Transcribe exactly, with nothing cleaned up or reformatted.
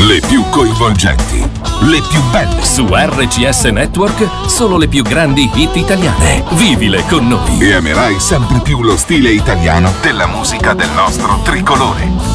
Le più coinvolgenti, le più belle. Su R C S Network, solo le più grandi hit italiane. Vivile con noi. E amerai sempre più lo stile italiano della musica del nostro tricolore.